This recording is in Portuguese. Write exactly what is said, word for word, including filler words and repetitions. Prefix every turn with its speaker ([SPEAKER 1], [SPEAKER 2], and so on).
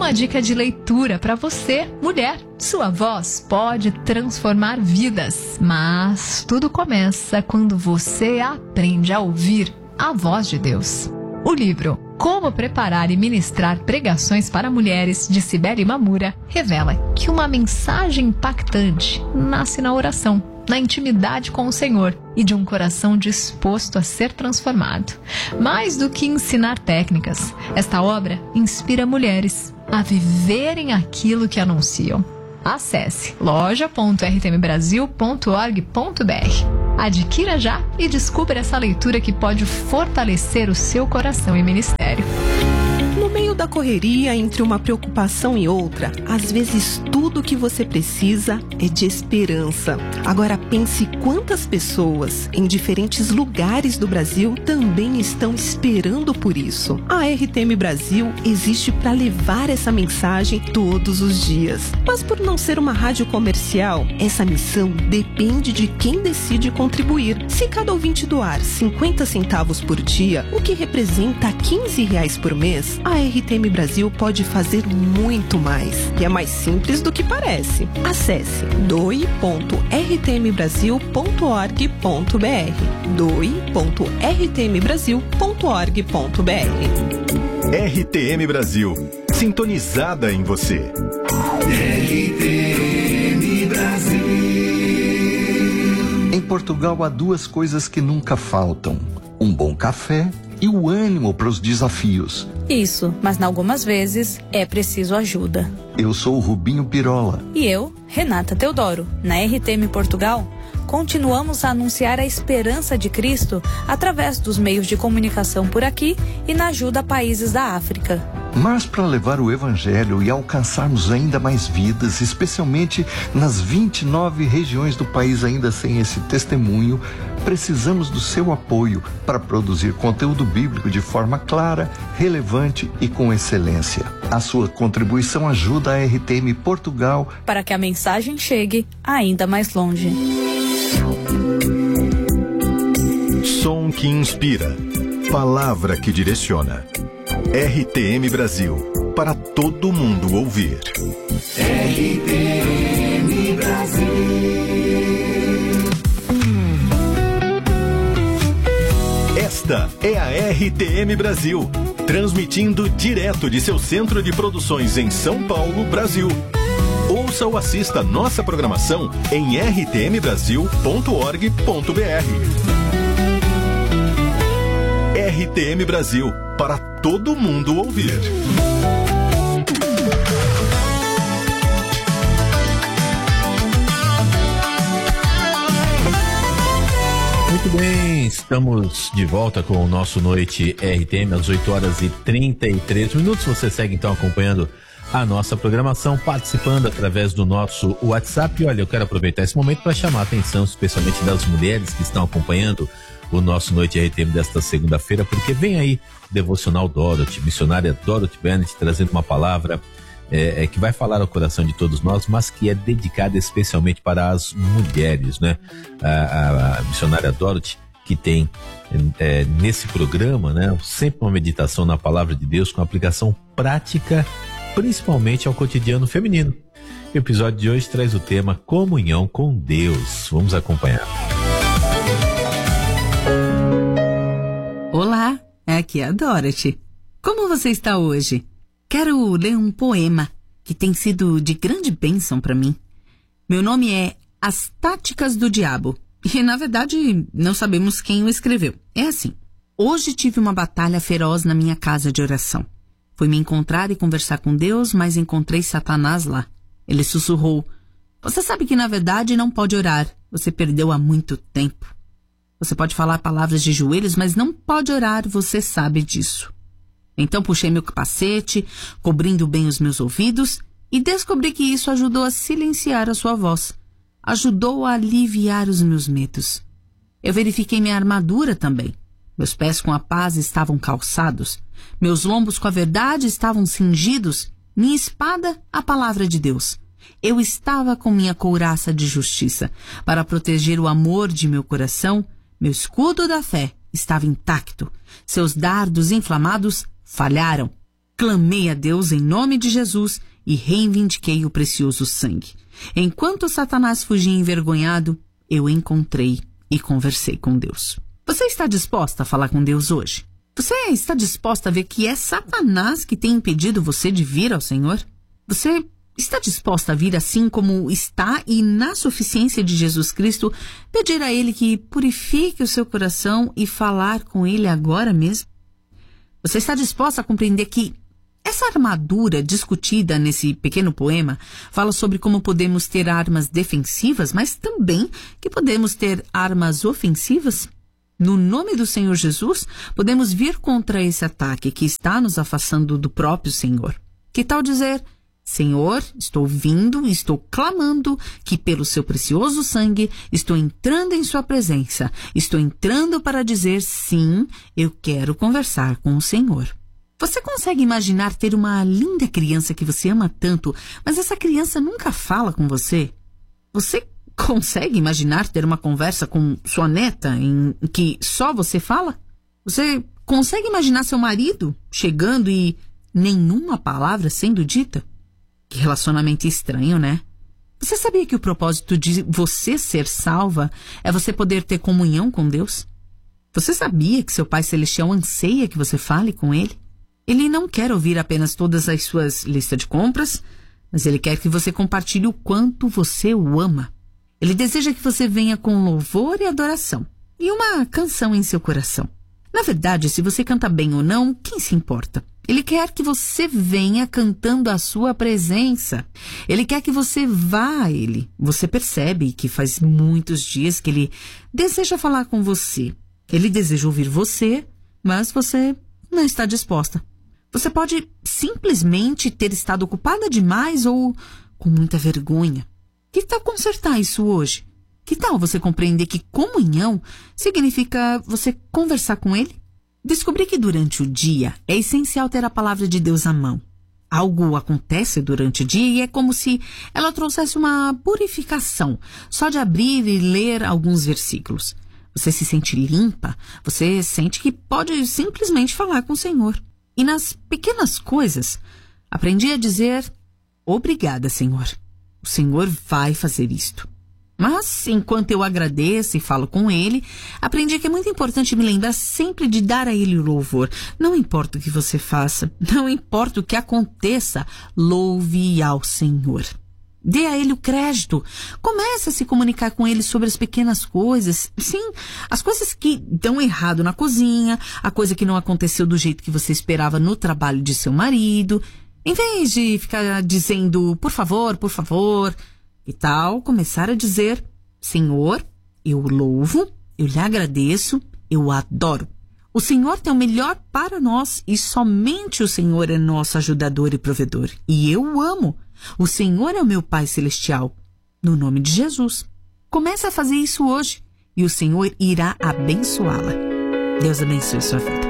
[SPEAKER 1] uma dica de leitura para você, mulher. Sua voz pode transformar vidas, mas tudo começa quando você aprende a ouvir a voz de Deus. O livro Como Preparar e Ministrar Pregações para Mulheres, de Cibele Mamura, revela que uma mensagem impactante nasce na oração, na intimidade com o Senhor e de um coração disposto a ser transformado. Mais do que ensinar técnicas, esta obra inspira mulheres a viverem aquilo que anunciam. Acesse loja ponto r t m brasil ponto org ponto b r. Adquira já e descubra essa leitura que pode fortalecer o seu coração e ministério.
[SPEAKER 2] No meio da correria, entre uma preocupação e outra, às vezes tudo o que você precisa é de esperança. Agora pense quantas pessoas em diferentes lugares do Brasil também estão esperando por isso. A R T M Brasil existe para levar essa mensagem todos os dias. Mas por não ser uma rádio comercial, essa missão depende de quem decide contribuir. Se cada ouvinte doar cinquenta centavos por dia, o que representa quinze reais por mês, a R T M Brasil pode fazer muito mais. E é mais simples do que parece. Acesse doe ponto r t m brasil ponto org ponto b r. doe ponto r t m brasil ponto org ponto b r.
[SPEAKER 3] R T M Brasil, sintonizada em você.
[SPEAKER 4] R T M Brasil.
[SPEAKER 5] Em Portugal há duas coisas que nunca faltam: um bom café e o ânimo para os desafios.
[SPEAKER 6] Isso, mas algumas vezes é preciso ajuda.
[SPEAKER 5] Eu sou o Rubinho Pirola.
[SPEAKER 6] E eu, Renata Teodoro. Na R T M Portugal, continuamos a anunciar a esperança de Cristo através dos meios de comunicação por aqui e na ajuda a países da África.
[SPEAKER 5] Mas para levar o Evangelho e alcançarmos ainda mais vidas, especialmente nas vinte e nove regiões do país ainda sem esse testemunho, precisamos do seu apoio para produzir conteúdo bíblico de forma clara, relevante e com excelência. A sua contribuição ajuda a R T M Portugal
[SPEAKER 6] para que a mensagem chegue ainda mais longe.
[SPEAKER 3] Som que inspira, palavra que direciona. R T M Brasil, para todo mundo ouvir.
[SPEAKER 4] R T M Brasil.
[SPEAKER 3] Esta é a R T M Brasil, transmitindo direto de seu centro de produções em São Paulo, Brasil. Ouça ou assista nossa programação em r t m brasil ponto org ponto b r. R T M Brasil, para todo mundo ouvir.
[SPEAKER 7] Muito bem, estamos de volta com o nosso Noite R T M às oito horas e trinta e três minutos. Você segue então acompanhando a nossa programação, participando através do nosso WhatsApp. E olha, eu quero aproveitar esse momento para chamar a atenção, especialmente das mulheres que estão acompanhando o nosso Noite R T M desta segunda-feira, porque vem aí o Devocional Dorothy, missionária Dorothy Bennett, trazendo uma palavra é, é, que vai falar ao coração de todos nós, mas que é dedicada especialmente para as mulheres, né? A, a, a missionária Dorothy, que tem é, nesse programa, né, sempre uma meditação na palavra de Deus com aplicação prática, principalmente ao cotidiano feminino. O episódio de hoje traz o tema Comunhão com Deus. Vamos acompanhar.
[SPEAKER 8] Olá, aqui é a Dorothy. Como você está hoje? Quero ler um poema que tem sido de grande bênção para mim. Meu nome é As Táticas do Diabo e, na verdade, não sabemos quem o escreveu. É assim: hoje tive uma batalha feroz na minha casa de oração. Fui me encontrar e conversar com Deus, mas encontrei Satanás lá. Ele sussurrou: você sabe que na verdade não pode orar, você perdeu há muito tempo. Você pode falar palavras de joelhos, mas não pode orar, você sabe disso. Então puxei meu capacete, cobrindo bem os meus ouvidos, e descobri que isso ajudou a silenciar a sua voz. Ajudou a aliviar os meus medos. Eu verifiquei minha armadura também. Meus pés com a paz estavam calçados. Meus lombos com a verdade estavam cingidos. Minha espada, a palavra de Deus. Eu estava com minha couraça de justiça para proteger o amor de meu coração. Meu escudo da fé estava intacto. Seus dardos inflamados falharam. clamei a Deus em nome de Jesus e reivindiquei o precioso sangue. Enquanto Satanás fugia envergonhado, eu encontrei e conversei com Deus. Você está disposta a falar com Deus hoje? Você está disposta a ver que é Satanás que tem impedido você de vir ao Senhor? Você está disposta a vir assim como está e, na suficiência de Jesus Cristo, pedir a Ele que purifique o seu coração e falar com Ele agora mesmo? Você está disposta a compreender que essa armadura discutida nesse pequeno poema fala sobre como podemos ter armas defensivas, mas também que podemos ter armas ofensivas? No nome do Senhor Jesus, podemos vir contra esse ataque que está nos afastando do próprio Senhor. Que tal dizer: Senhor, estou vindo e estou clamando que pelo seu precioso sangue estou entrando em sua presença. Estou entrando para dizer sim, eu quero conversar com o Senhor. Você consegue imaginar ter uma linda criança que você ama tanto, mas essa criança nunca fala com você? Você consegue imaginar ter uma conversa com sua neta em que só você fala? Você consegue imaginar seu marido chegando e nenhuma palavra sendo dita? Que relacionamento estranho, né? Você sabia que o propósito de você ser salva é você poder ter comunhão com Deus? Você sabia que seu Pai Celestial anseia que você fale com Ele? Ele não quer ouvir apenas todas as suas listas de compras, mas Ele quer que você compartilhe o quanto você o ama. Ele deseja que você venha com louvor e adoração e uma canção em seu coração. Na verdade, se você canta bem ou não, quem se importa? Ele quer que você venha cantando a sua presença. Ele quer que você vá a Ele. Você percebe que faz muitos dias que Ele deseja falar com você. Ele deseja ouvir você, mas você não está disposta. Você pode simplesmente ter estado ocupada demais ou com muita vergonha. Que tal consertar isso hoje? Que tal você compreender que comunhão significa você conversar com Ele? Descobri que durante o dia é essencial ter a palavra de Deus à mão. Algo acontece durante o dia e é como se ela trouxesse uma purificação, só de abrir e ler alguns versículos. Você se sente limpa, você sente que pode simplesmente falar com o Senhor. E nas pequenas coisas, aprendi a dizer: obrigada, Senhor. O Senhor vai fazer isto. Mas, enquanto eu agradeço e falo com Ele, aprendi que é muito importante me lembrar sempre de dar a Ele o louvor. Não importa o que você faça, não importa o que aconteça, louve ao Senhor. Dê a Ele o crédito. Comece a se comunicar com Ele sobre as pequenas coisas. Sim, as coisas que dão errado na cozinha, a coisa que não aconteceu do jeito que você esperava no trabalho de seu marido. Em vez de ficar dizendo, por favor, por favor, e tal, começar a dizer: Senhor, eu louvo, eu lhe agradeço, eu o adoro. O Senhor tem o melhor para nós e somente o Senhor é nosso ajudador e provedor. E eu o amo. O Senhor é o meu Pai Celestial. No nome de Jesus. Comece a fazer isso hoje e o Senhor irá abençoá-la. Deus abençoe sua vida.